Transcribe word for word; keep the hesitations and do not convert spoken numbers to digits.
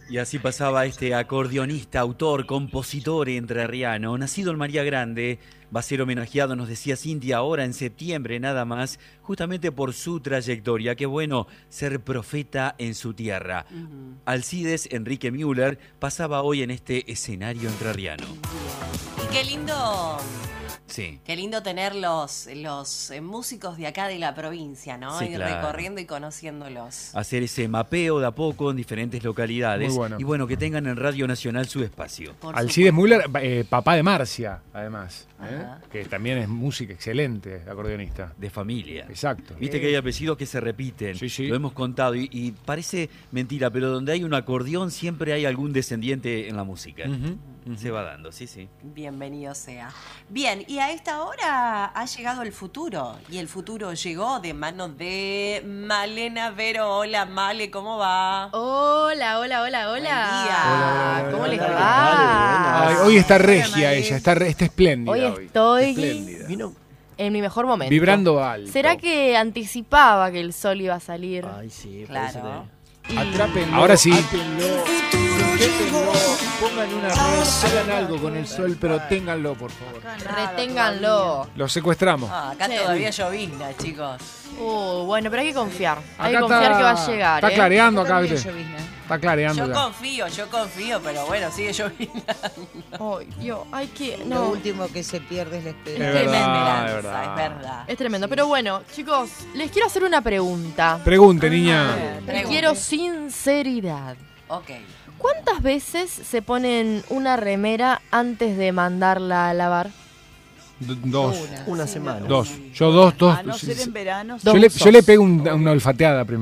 Y así pasaba este acordeonista, autor, compositor entrerriano, nacido en María Grande. Va a ser homenajeado, nos decía Cintia, ahora en septiembre nada más, justamente por su trayectoria. Qué bueno ser profeta en su tierra. Uh-huh. Alcides Enrique Müller pasaba hoy en este escenario entrerriano. Y qué lindo... Sí. Qué lindo tener los, los eh, músicos de acá de la provincia, ¿no? Sí, Ir claro. recorriendo y conociéndolos. Hacer ese mapeo de a poco en diferentes localidades. Muy bueno. Y bueno, que tengan en Radio Nacional su espacio. Por Alcides supuesto. Müller, eh, papá de Marcia, además. ¿eh? Ajá. Que también es música excelente, acordeonista. De familia. Exacto. Viste que hay apellidos que se repiten. Sí, sí. Lo hemos contado y, y parece mentira, pero donde hay un acordeón siempre hay algún descendiente en la música. Uh-huh. Se va dando, sí, sí. Bienvenido sea. Bien, y a esta hora ha llegado el futuro. Y el futuro llegó de manos de Malena Vero. Hola, Male, ¿cómo va? Hola, hola, hola, hola. Buen día. Hola, hola, ¿Cómo hola, les hola, va? Ay, hoy está regia ella, está, re- está espléndida. Hoy Hoy estoy Espléndida. Vino. en mi mejor momento. Vibrando alto. ¿Será que anticipaba que el sol iba a salir? Ay, sí, Claro. parece Y- Atrápenlo, Ahora sí. átenlo, sujetenlo, pongan una red, hagan algo con el sol, pero ténganlo, por favor. Reténganlo. Lo secuestramos. Ah, acá Sí. todavía llovizna, chicos. Uh, bueno, pero hay que confiar. Hay Acá que confiar está- que va a llegar. Está ¿eh? clareando acá, ¿viste? Está clareando Yo ya. confío, yo confío, pero bueno, sigue lloviznando. Ay, Dios, hay que. Lo No. último que se pierde es la Es esperanza. verdad, Esperanza, es verdad. es verdad. Es tremendo. Pero bueno, chicos, les quiero hacer una pregunta. Pregunte, niña. Y Pregunte. quiero sinceridad. Ok. ¿Cuántas veces se ponen una remera antes de mandarla a lavar? D- dos. Una semana. Dos. Yo dos, dos. A no ser en verano. Yo le, yo le pego un- una olfateada primero.